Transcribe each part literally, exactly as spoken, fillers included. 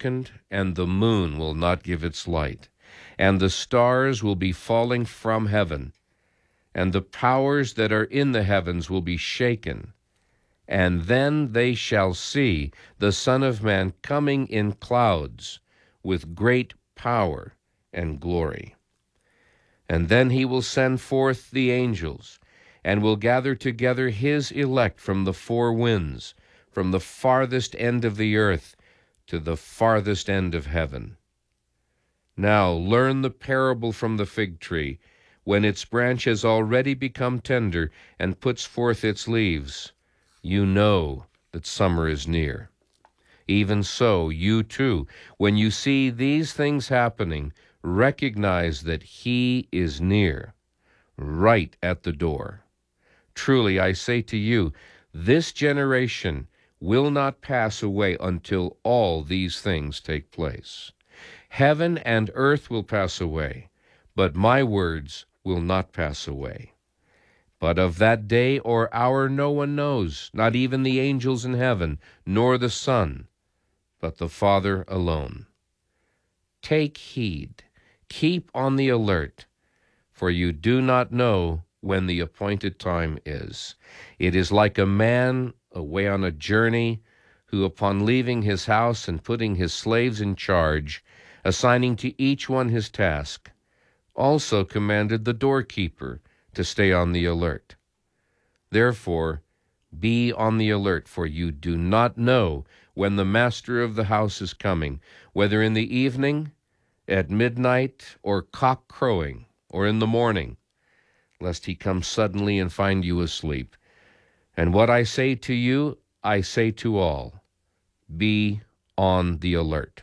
darkened, and the moon will not give its light, and the stars will be falling from heaven, and the powers that are in the heavens will be shaken. And then they shall see the Son of Man coming in clouds with great power and glory. And then he will send forth the angels, and will gather together his elect from the four winds, from the farthest end of the earth to the farthest end of heaven. Now learn the parable from the fig tree. When its branch has already become tender and puts forth its leaves, you know that summer is near. Even so, you too, when you see these things happening, recognize that he is near, right at the door. Truly, I say to you, this generation will not pass away until all these things take place. Heaven and earth will pass away, but my words will not pass away. But of that day or hour no one knows, not even the angels in heaven, nor the Son, but the Father alone. Take heed, keep on the alert, for you do not know when the appointed time is. It is like a man away on a journey, who upon leaving his house and putting his slaves in charge, assigning to each one his task, also commanded the doorkeeper to stay on the alert. Therefore, be on the alert, for you do not know when the master of the house is coming, whether in the evening, at midnight, or cock crowing, or in the morning, lest he come suddenly and find you asleep. And what I say to you, I say to all, be on the alert.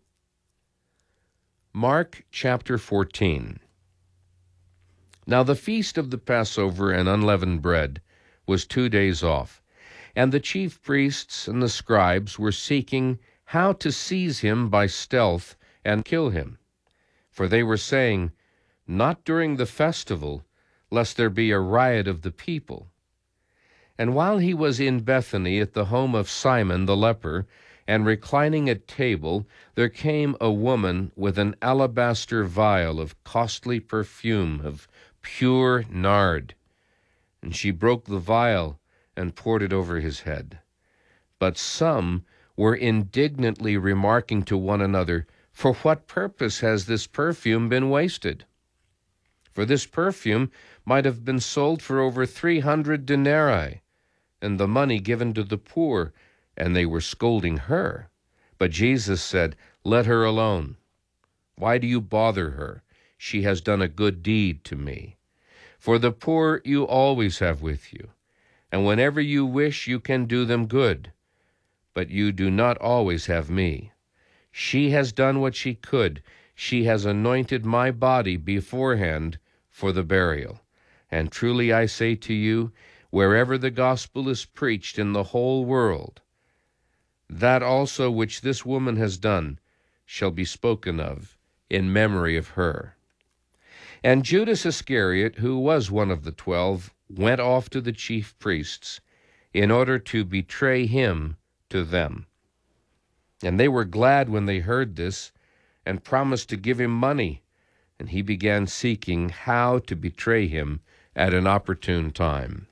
Mark chapter fourteen. Now the feast of the Passover and unleavened bread was two days off, and the chief priests and the scribes were seeking how to seize him by stealth and kill him. For they were saying, not during the festival, lest there be a riot of the people. And while he was in Bethany at the home of Simon the leper, and reclining at table, there came a woman with an alabaster vial of costly perfume of pure nard. And she broke the vial and poured it over his head. But some were indignantly remarking to one another, for what purpose has this perfume been wasted? For this perfume might have been sold for over three hundred denarii, and the money given to the poor. And they were scolding her. But Jesus said, let her alone. Why do you bother her? She has done a good deed to me. For the poor you always have with you, and whenever you wish you can do them good. But you do not always have me. She has done what she could. She has anointed my body beforehand for the burial. And truly I say to you, wherever the gospel is preached in the whole world, that also which this woman has done shall be spoken of in memory of her. And Judas Iscariot, who was one of the twelve, went off to the chief priests in order to betray him to them. And they were glad when they heard this, and promised to give him money. And he began seeking how to betray him at an opportune time.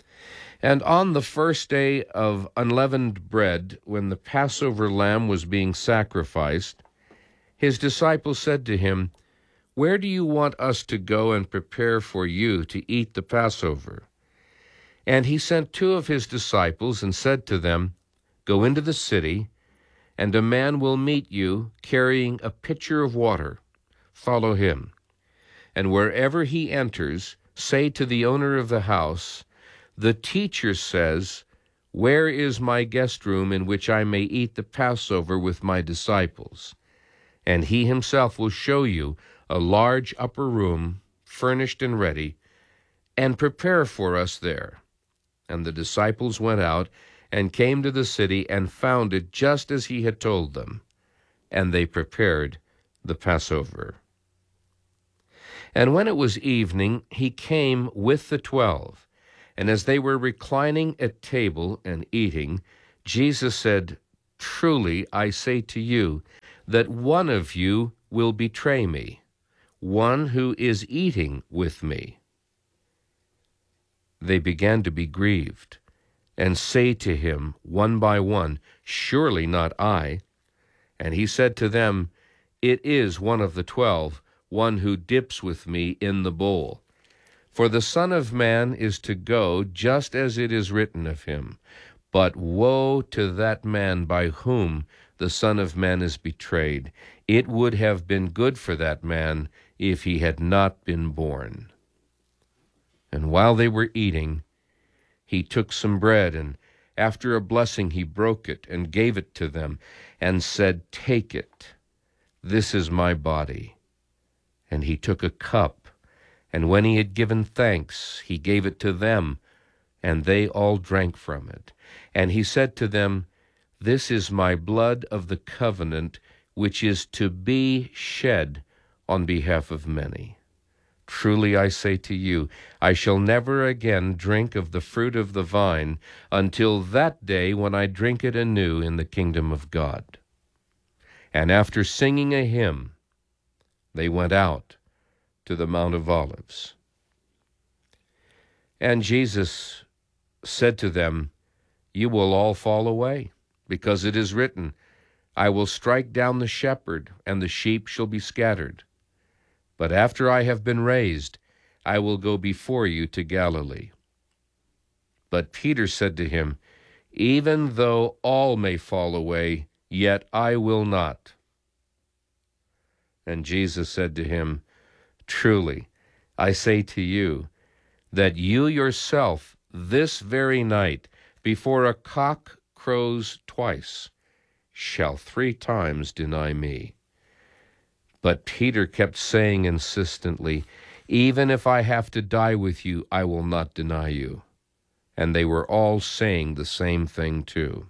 And on the first day of unleavened bread, when the Passover lamb was being sacrificed, his disciples said to him, where do you want us to go and prepare for you to eat the Passover? And he sent two of his disciples and said to them, go into the city, and a man will meet you carrying a pitcher of water. Follow him. And wherever he enters, say to the owner of the house, the teacher says, where is my guest room in which I may eat the Passover with my disciples? And he himself will show you a large upper room, furnished and ready, and prepare for us there. And the disciples went out and came to the city and found it just as he had told them. And they prepared the Passover. And when it was evening, he came with the twelve. And as they were reclining at table and eating, Jesus said, truly, I say to you, that one of you will betray me, one who is eating with me." They began to be grieved, and say to him one by one, "Surely not I." And he said to them, "It is one of the twelve, one who dips with me in the bowl. For the Son of Man is to go just as it is written of him. But woe to that man by whom the Son of Man is betrayed. It would have been good for that man if he had not been born." And while they were eating, he took some bread, and after a blessing he broke it and gave it to them, and said, "Take it, this is my body." And he took a cup, and when he had given thanks, he gave it to them, and they all drank from it. And he said to them, "This is my blood of the covenant, which is to be shed on behalf of many. Truly I say to you, I shall never again drink of the fruit of the vine until that day when I drink it anew in the kingdom of God." And after singing a hymn, they went out to the Mount of Olives. And Jesus said to them, "You will all fall away, because it is written, I will strike down the shepherd, and the sheep shall be scattered. But after I have been raised, I will go before you to Galilee." But Peter said to him, "Even though all may fall away, yet I will not." And Jesus said to him, "Truly, I say to you, that you yourself this very night, before a cock crows twice, shall three times deny me." But Peter kept saying insistently, "Even if I have to die with you, I will not deny you." And they were all saying the same thing too.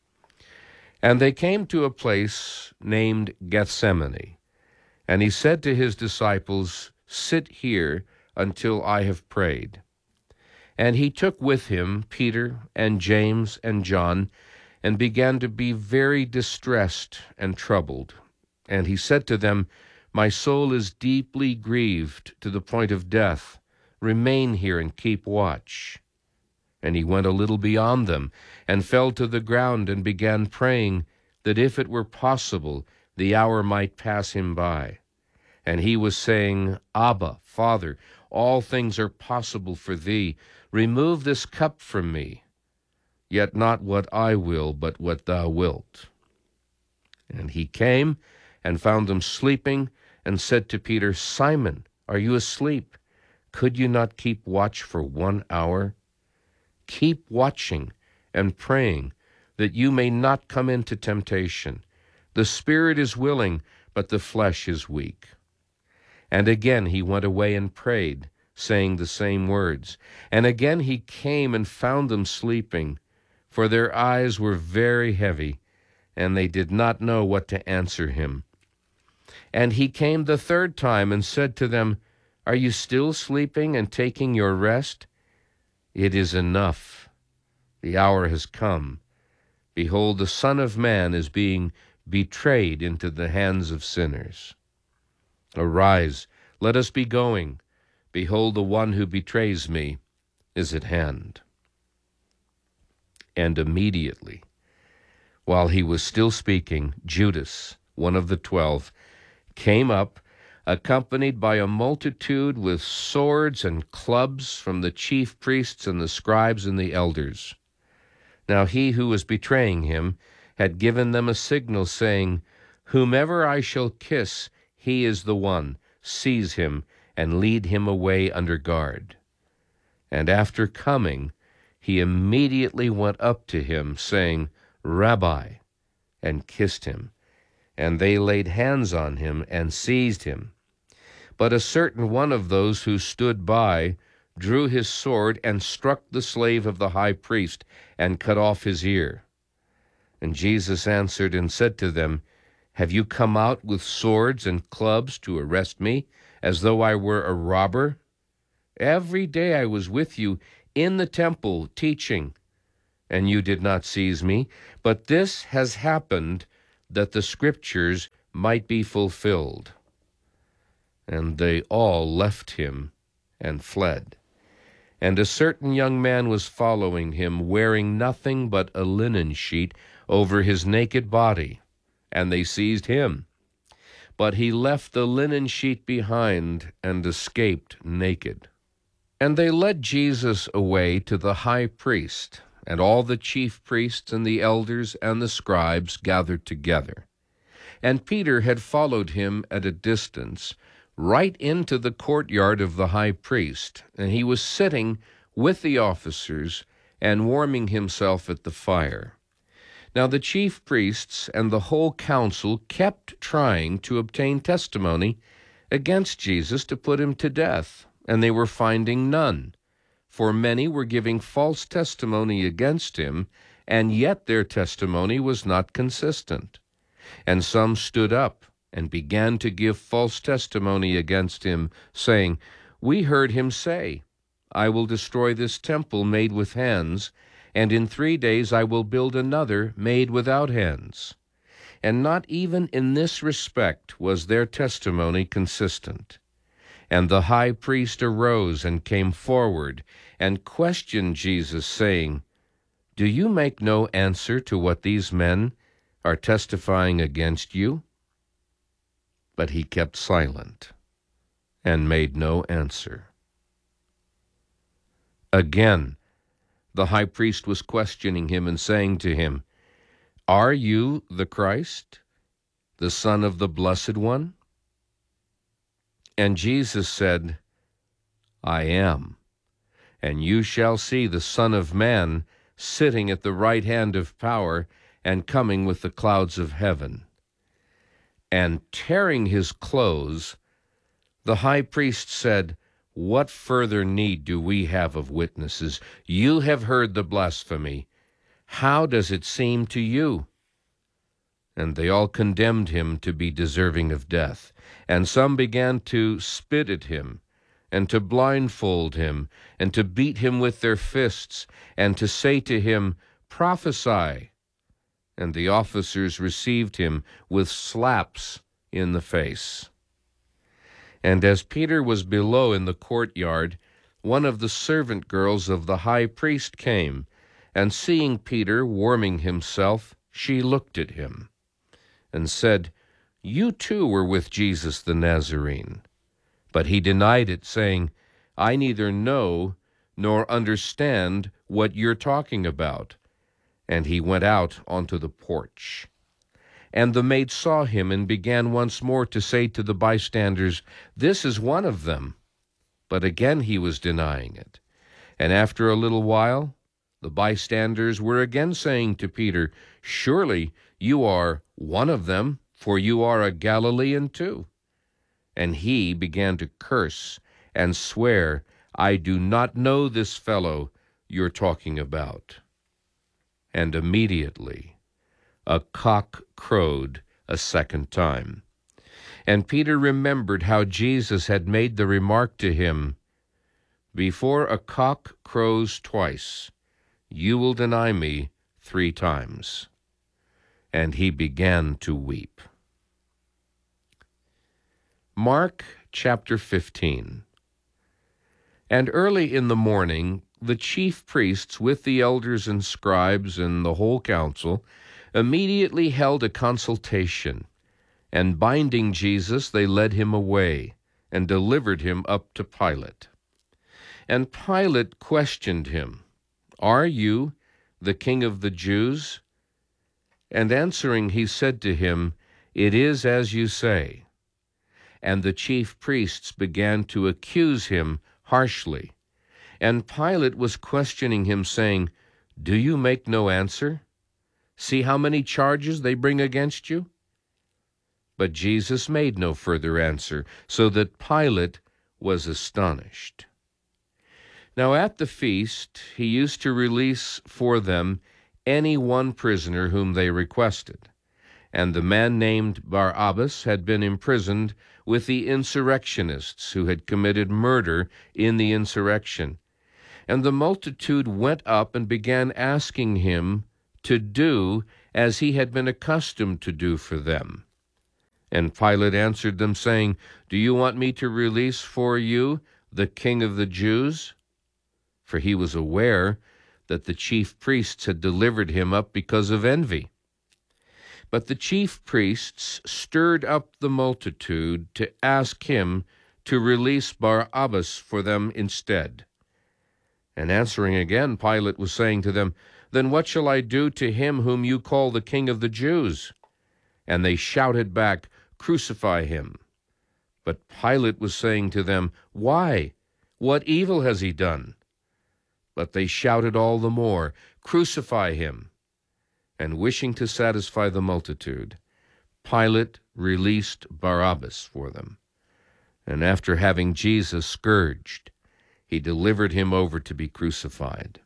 And they came to a place named Gethsemane, and he said to his disciples, "Sit here until I have prayed." And he took with him Peter and James and John, and began to be very distressed and troubled. And he said to them, "My soul is deeply grieved to the point of death. Remain here and keep watch." And he went a little beyond them, and fell to the ground, and began praying that if it were possible, the hour might pass him by. And he was saying, "Abba, Father, all things are possible for thee. Remove this cup from me. Yet not what I will, but what thou wilt." And he came and found them sleeping, and said to Peter, "Simon, are you asleep? Could you not keep watch for one hour? Keep watching and praying, that you may not come into temptation. The spirit is willing, but the flesh is weak." And again he went away and prayed, saying the same words. And again he came and found them sleeping, for their eyes were very heavy, and they did not know what to answer him. And he came the third time and said to them, "Are you still sleeping and taking your rest? It is enough. The hour has come. Behold, the Son of Man is being betrayed into the hands of sinners. Arise, let us be going. Behold, the one who betrays me is at hand." And immediately, while he was still speaking, Judas, one of the twelve, came up, accompanied by a multitude with swords and clubs from the chief priests and the scribes and the elders. Now he who was betraying him had given them a signal, saying, "Whomever I shall kiss, he is the one. Seize him and lead him away under guard." And after coming, he immediately went up to him, saying, "Rabbi," and kissed him. And they laid hands on him and seized him. But a certain one of those who stood by drew his sword and struck the slave of the high priest and cut off his ear. And Jesus answered and said to them, "Have you come out with swords and clubs to arrest me, as though I were a robber? Every day I was with you in the temple teaching, and you did not seize me, but this has happened that the Scriptures might be fulfilled." And they all left him and fled. And a certain young man was following him, wearing nothing but a linen sheet over his naked body, and they seized him. But he left the linen sheet behind and escaped naked. And they led Jesus away to the high priest, and all the chief priests and the elders and the scribes gathered together. And Peter had followed him at a distance, right into the courtyard of the high priest, and he was sitting with the officers and warming himself at the fire. Now the chief priests and the whole council kept trying to obtain testimony against Jesus to put him to death, and they were finding none, for many were giving false testimony against him, and yet their testimony was not consistent. And some stood up and began to give false testimony against him, saying, "We heard him say, 'I will destroy this temple made with hands, and in three days I will build another made without hands.' And not even in this respect was their testimony consistent. And the high priest arose and came forward and questioned Jesus, saying, 'Do you make no answer to what these men are testifying against you?' But he kept silent and made no answer. Again, the high priest was questioning him and saying to him, 'Are you the Christ, the Son of the Blessed One?' And Jesus said, 'I am, and you shall see the Son of Man sitting at the right hand of power and coming with the clouds of heaven.' And tearing his clothes, the high priest said, 'What further need do we have of witnesses? You have heard the blasphemy. How does it seem to you?' And they all condemned him to be deserving of death. And some began to spit at him, and to blindfold him, and to beat him with their fists, and to say to him, 'Prophesy.' And the officers received him with slaps in the face. And as Peter was below in the courtyard, one of the servant girls of the high priest came, and seeing Peter warming himself, she looked at him, and said, 'You too were with Jesus the Nazarene.' But he denied it, saying, 'I neither know nor understand what you're talking about.' And he went out onto the porch. And the maid saw him and began once more to say to the bystanders, 'This is one of them.' But again he was denying it. And after a little while, the bystanders were again saying to Peter, 'Surely you are one of them, for you are a Galilean too.' And he began to curse and swear, 'I do not know this fellow you're talking about.' And immediately a cock crowed a second time. And Peter remembered how Jesus had made the remark to him, 'Before a cock crows twice, you will deny me three times.' And he began to weep." Mark chapter fifteen. And early in the morning, the chief priests with the elders and scribes and the whole council immediately held a consultation, and binding Jesus, they led him away and delivered him up to Pilate. And Pilate questioned him, "Are you the king of the Jews?" And answering, he said to him, "It is as you say." And the chief priests began to accuse him harshly. And Pilate was questioning him, saying, "Do you make no answer? See how many charges they bring against you?" But Jesus made no further answer, so that Pilate was astonished. Now at the feast he used to release for them any one prisoner whom they requested. And the man named Barabbas had been imprisoned with the insurrectionists who had committed murder in the insurrection. And the multitude went up and began asking him to do as he had been accustomed to do for them. And Pilate answered them, saying, Do you want me to release for you the King of the Jews? For he was aware that the chief priests had delivered him up because of envy. But the chief priests stirred up the multitude to ask him to release Barabbas for them instead. And answering again, Pilate was saying to them, Then what shall I do to him whom you call the King of the Jews? And they shouted back, Crucify him. But Pilate was saying to them, Why? What evil has he done? But they shouted all the more, Crucify him. And wishing to satisfy the multitude, Pilate released Barabbas for them. And after having Jesus scourged, he delivered him over to be crucified.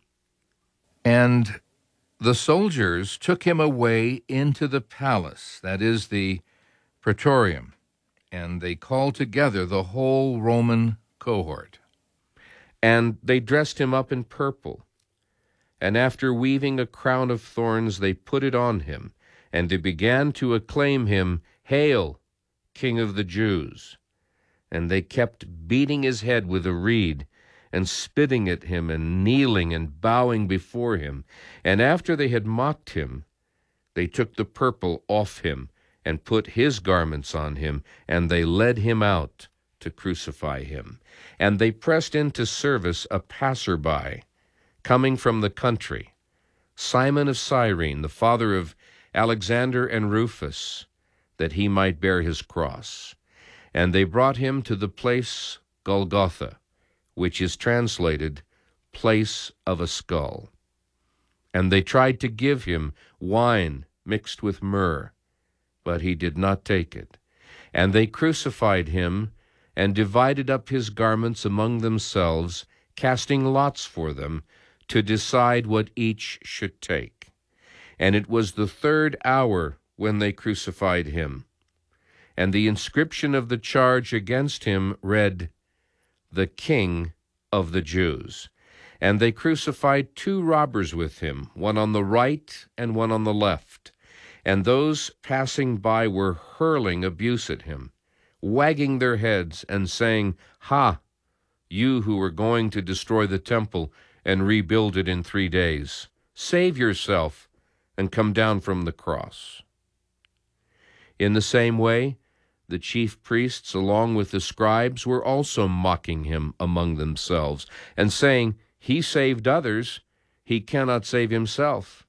And the soldiers took him away into the palace, that is the Praetorium, and they called together the whole Roman cohort. And they dressed him up in purple, and after weaving a crown of thorns, they put it on him, and they began to acclaim him, Hail, King of the Jews! And they kept beating his head with a reed, and spitting at him, and kneeling and bowing before him. And after they had mocked him, they took the purple off him, and put his garments on him, and they led him out to crucify him. And they pressed into service a passerby, coming from the country, Simon of Cyrene, the father of Alexander and Rufus, that he might bear his cross. And they brought him to the place Golgotha, which is translated, place of a skull. And they tried to give him wine mixed with myrrh, but he did not take it. And they crucified him, and divided up his garments among themselves, casting lots for them, to decide what each should take. And it was the third hour when they crucified him. And the inscription of the charge against him read, The King of the Jews. And they crucified two robbers with him, one on the right and one on the left. And those passing by were hurling abuse at him, wagging their heads and saying, Ha, you who are going to destroy the temple and rebuild it in three days, save yourself and come down from the cross. In the same way, the chief priests, along with the scribes, were also mocking him among themselves, and saying, He saved others, he cannot save himself.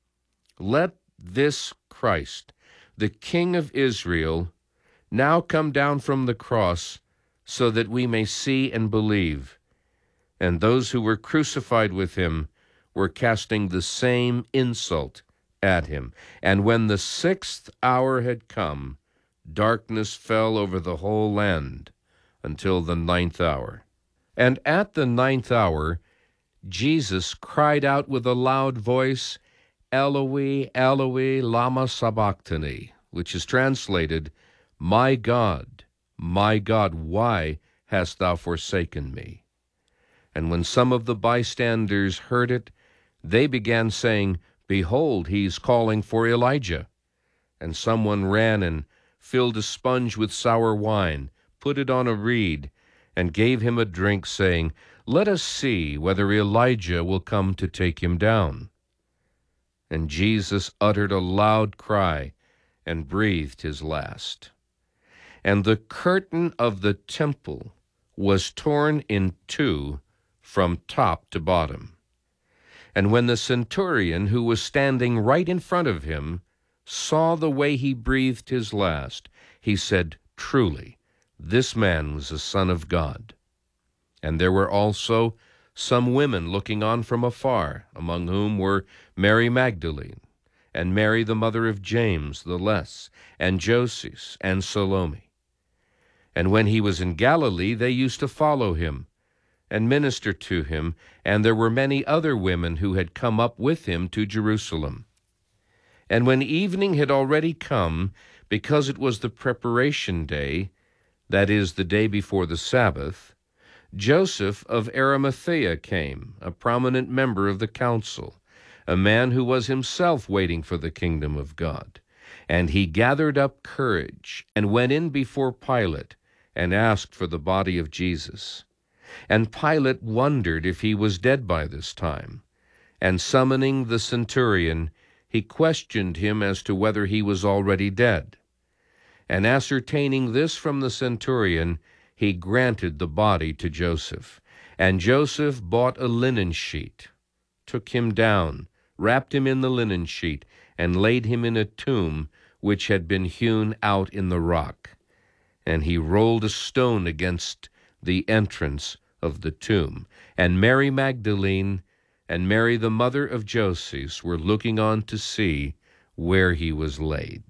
Let this Christ, the King of Israel, now come down from the cross, so that we may see and believe. And those who were crucified with him were casting the same insult at him. And when the sixth hour had come, darkness fell over the whole land until the ninth hour. And at the ninth hour, Jesus cried out with a loud voice, Eloi, Eloi, lama sabachthani, which is translated, My God, my God, why hast thou forsaken me? And when some of the bystanders heard it, they began saying, Behold, he's calling for Elijah. And someone ran and filled a sponge with sour wine, put it on a reed, and gave him a drink, saying, Let us see whether Elijah will come to take him down. And Jesus uttered a loud cry and breathed his last. And the curtain of the temple was torn in two from top to bottom. And when the centurion, who was standing right in front of him, saw the way he breathed his last, he said, Truly, this man was a son of God. And there were also some women looking on from afar, among whom were Mary Magdalene, and Mary the mother of James the Less, and Joses, and Salome. And when he was in Galilee, they used to follow him, and minister to him, and there were many other women who had come up with him to Jerusalem. And when evening had already come, because it was the preparation day, that is, the day before the Sabbath, Joseph of Arimathea came, a prominent member of the council, a man who was himself waiting for the kingdom of God. And he gathered up courage and went in before Pilate and asked for the body of Jesus. And Pilate wondered if he was dead by this time. And summoning the centurion, he questioned him as to whether he was already dead. And ascertaining this from the centurion, he granted the body to Joseph. And Joseph bought a linen sheet, took him down, wrapped him in the linen sheet, and laid him in a tomb which had been hewn out in the rock. And he rolled a stone against the entrance of the tomb. And Mary Magdalene and Mary the mother of Joses were looking on to see where he was laid.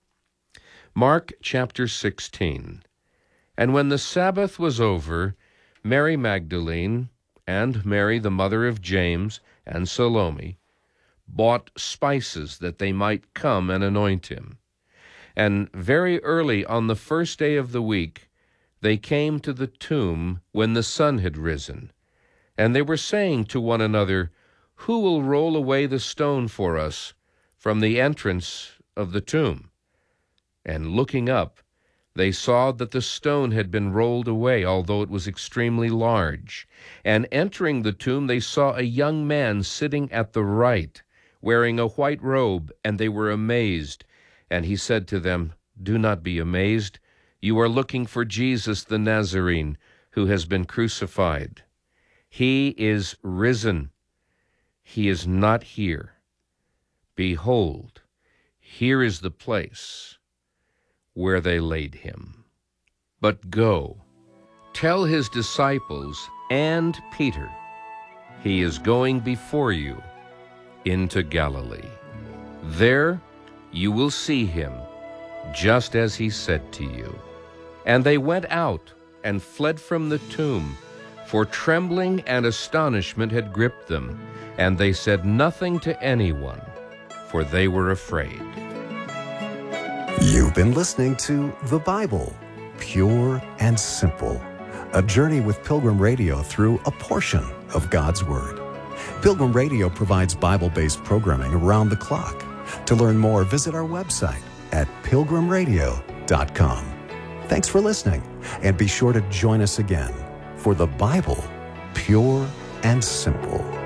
Mark chapter sixteen. And when the Sabbath was over, Mary Magdalene and Mary the mother of James and Salome bought spices that they might come and anoint him. And very early on the first day of the week, they came to the tomb when the sun had risen. And they were saying to one another, "Who will roll away the stone for us from the entrance of the tomb?" And looking up, they saw that the stone had been rolled away, although it was extremely large. And entering the tomb, they saw a young man sitting at the right, wearing a white robe, and they were amazed. And he said to them, "Do not be amazed. You are looking for Jesus the Nazarene, who has been crucified. He is risen. He is not here. Behold, here is the place where they laid him. But go, tell his disciples and Peter, he is going before you into Galilee. There you will see him, just as he said to you." And they went out and fled from the tomb, for trembling and astonishment had gripped them, and they said nothing to anyone, for they were afraid. You've been listening to The Bible, Pure and Simple, a journey with Pilgrim Radio through a portion of God's Word. Pilgrim Radio provides Bible-based programming around the clock. To learn more, visit our website at pilgrim radio dot com. Thanks for listening, and be sure to join us again for The Bible, Pure and Simple.